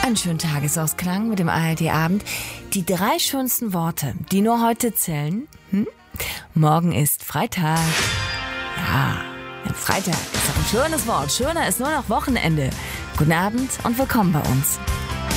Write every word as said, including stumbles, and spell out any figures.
Einen schönen Tagesausklang mit dem A R D-Abend. Die drei schönsten Worte, die nur heute zählen. Hm? Morgen ist Freitag. Ja, ein Freitag ist doch ein schönes Wort. Schöner ist nur noch Wochenende. Guten Abend und willkommen bei uns.